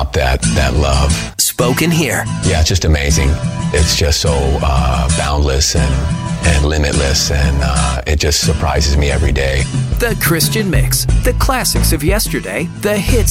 top that love. Spoken here. Yeah, it's just amazing. It's just so boundless and limitless, and it just surprises me every day. The Christian Mix. The classics of yesterday, the hits